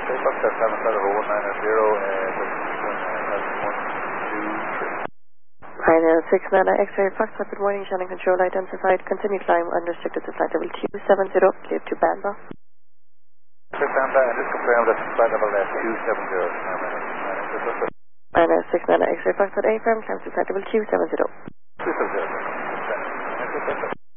Foxtrot 7 Bravo 190, Final 6 Nana X-ray Foxtrot, good morning, Shannon control identified, continue climb unrestricted to flight level 270, clear to Bamba. Bamba, and just confirm that flight level 270. Final 6 Nana X-ray Foxtrot A firm, climb to flight level 270. 270.